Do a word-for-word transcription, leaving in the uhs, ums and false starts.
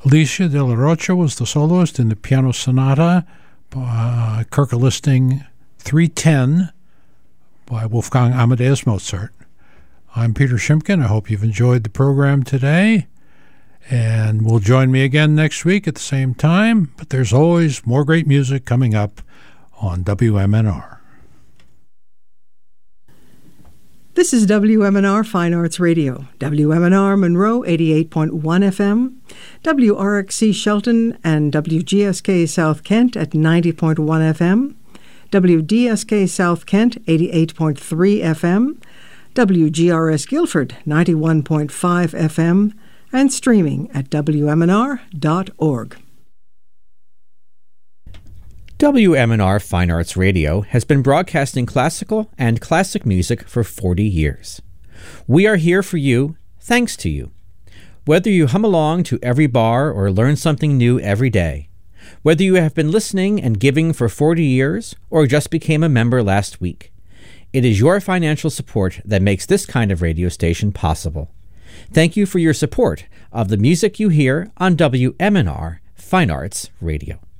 Alicia De La Rocha was the soloist in the piano sonata, uh, Kirkelisting three ten by Wolfgang Amadeus Mozart. I'm Peter Shimkin. I hope you've enjoyed the program today, and will join me again next week at the same time. But there's always more great music coming up on W M N R. This is W M N R Fine Arts Radio, W M N R Monroe eighty-eight point one F M, W R X C Shelton and W G S K South Kent at ninety point one F M, W D S K South Kent eighty-eight point three F M, W G R S Guilford ninety-one point five F M, and streaming at W M N R dot org. W M N R Fine Arts Radio has been broadcasting classical and classic music for forty years. We are here for you, thanks to you. Whether you hum along to every bar or learn something new every day, whether you have been listening and giving for forty years or just became a member last week, it is your financial support that makes this kind of radio station possible. Thank you for your support of the music you hear on W M N R Fine Arts Radio.